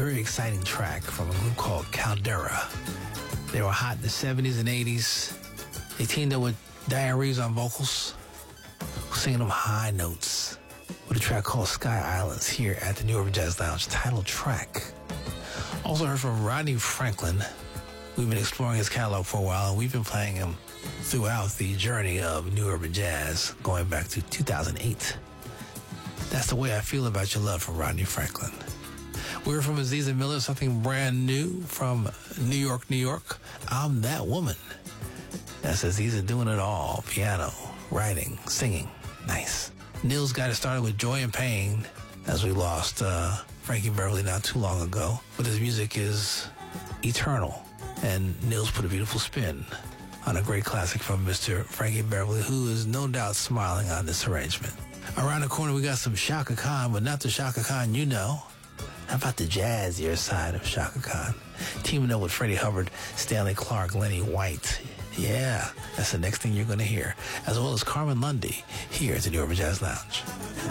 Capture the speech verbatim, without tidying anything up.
very exciting track from a group called Caldera. They were hot in the seventies and eighties. They teamed up with Diane Reeves on vocals, singing them high notes with a track called Sky Islands here at the New Urban Jazz Lounge, title track. Also heard from Rodney Franklin. We've been exploring his catalog for a while, and we've been playing him throughout the journey of New Urban Jazz going back to two thousand eight. That's the way I feel about your love from Rodney Franklin. We heard from Aziza Miller, something brand new from New York, New York. I'm That Woman. That's Aziza doing it all. Piano, writing, singing. Nice. Nils got it started with Joy and Pain as we lost uh, Frankie Beverly not too long ago. But his music is eternal. And Nils put a beautiful spin on a great classic from Mister Frankie Beverly, who is no doubt smiling on this arrangement. Around the corner, we got some Chaka Khan, but not the Chaka Khan you know. How about the jazzier side of Chaka Khan? Teaming up with Freddie Hubbard, Stanley Clarke, Lenny White. Yeah, that's the next thing you're going to hear. As well as Carmen Lundy here at the New Urban Jazz Lounge.